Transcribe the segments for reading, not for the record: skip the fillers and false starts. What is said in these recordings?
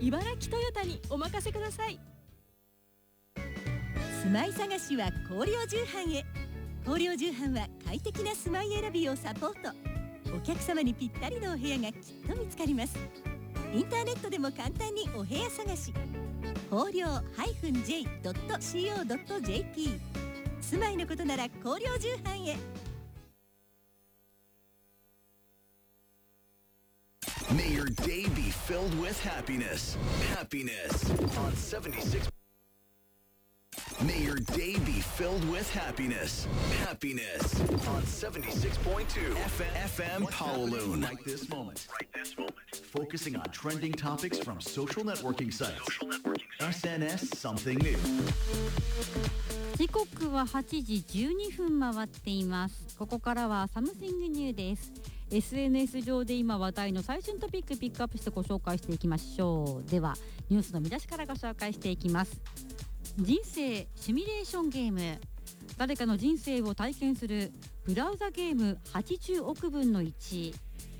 茨城トヨタにお任せください。 住まい探しは光陵重版へ。光陵重版は快適な住まい選びをサポート。お客様にぴったりのお部屋がきっと見つかります。インターネットでも簡単にお部屋探し。光陵 -j.co.jp。 住まいのことなら光陵重版へ。 May your day be filled with happiness. Happiness on 76. May your day be filled with happiness. Happiness on 76.2 FM Kowloon. Right this moment. Focusing on trending topics from social networking sites. SNS Something New. 時刻は8時12分回っています。ここからはサムシングニューです。SNS 上で今話題の最新トピックピックアップしてご紹介していきましょう。ではニュースの見出しからご紹介していきます。人生シミュレーションゲーム。誰かの人生を体験するブラウザゲーム80億分の1。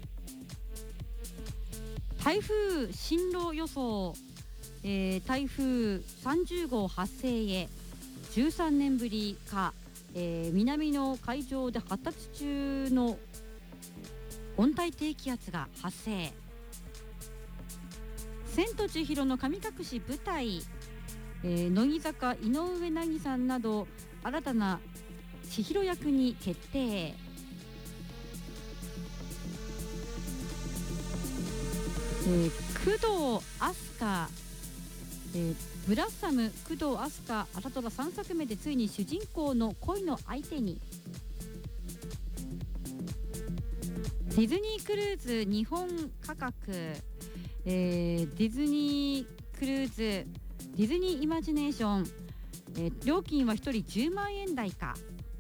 台風進路予想、台風30号発生へ。13年ぶりか、南の海上で発達中の温帯低気圧が発生。千と千尋の神隠し舞台、乃木坂井上凪さんなど新たな千尋役に決定。工藤飛鳥、ブラッサム工藤飛鳥朝ドラ3作目でついに主人公の恋の相手に。ディズニークルーズ日本価格、ディズニークルーズディズニーイマジネーション、料金は1人10万円台か。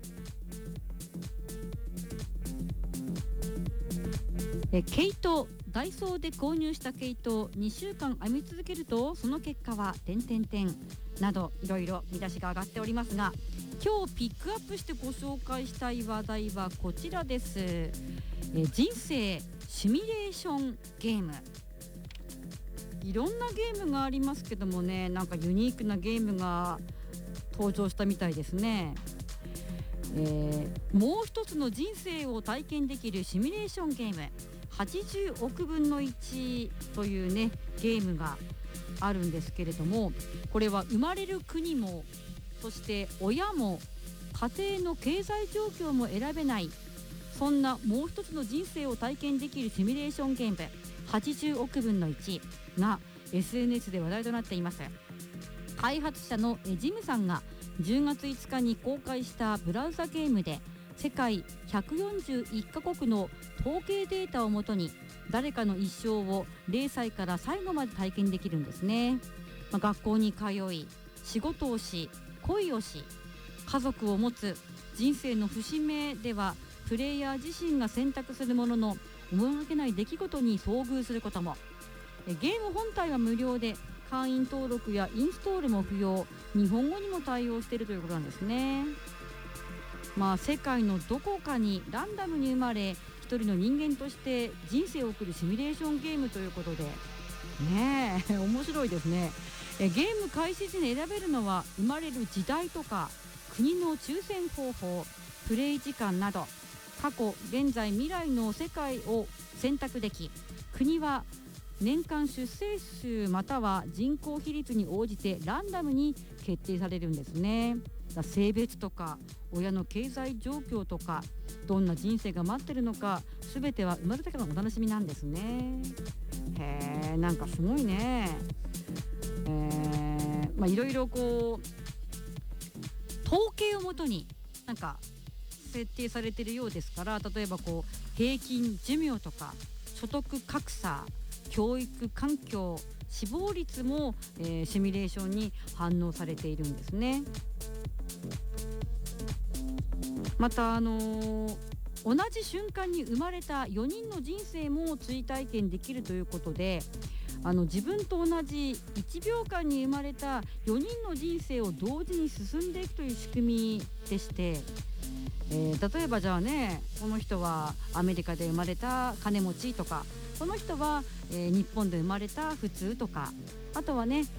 毛糸、ダイソーで購入した毛糸を2週間編み続けるとその結果はなどいろいろ見出しが上がっておりますが、今日ピックアップしてご紹介したい話題はこちらです。人生シミュレーションゲーム。いろんなゲームがありますけどもね、なんかユニークなゲームが登場したみたいですね。もう一つの人生を体験できるシミュレーションゲーム80億分の1というねゲームがあるんですけれども、これは生まれる国もそして親も家庭の経済状況も選べない、そんなもう一つの人生を体験できるシミュレーションゲーム80億分の1が SNS で話題となっています。開発者のジムさんが10月5日に公開したブラウザゲームで世界141カ国の統計データをもとに誰かの一生を0歳から最後まで体験できるんですね。学校に通い、仕事をし、恋をし、家族を持つ、人生の節目ではプレイヤー自身が選択するものの思いがけない出来事に遭遇することも。ゲーム本体は無料で会員登録やインストールも不要、日本語にも対応しているということなんですね。世界のどこかにランダムに生まれ一人の人間として人生を送るシミュレーションゲームということでねえ面白いですね。ゲーム開始時に選べるのは生まれる時代とか国の抽選方法、プレイ時間など過去、現在、未来の世界を選択でき、国は年間出生数または人口比率に応じてランダムに決定されるんですね。性別とか親の経済状況とかどんな人生が待ってるのか全ては生まれてからのお楽しみなんですね。へえ、なんかすごいね。いろいろこう統計をもとになんか設定されているようですから、例えばこう平均寿命とか所得格差、教育環境、死亡率も、シミュレーションに反応されているんですね。また同じ瞬間に生まれた4人の人生も追体験できるということで、自分と同じ1秒間に生まれた4人の人生を同時に進んでいくという仕組みでして、例えばじゃあね、この人はアメリカで生まれた金持ちとか、 その人は、日本で生まれた普通とか、あとはね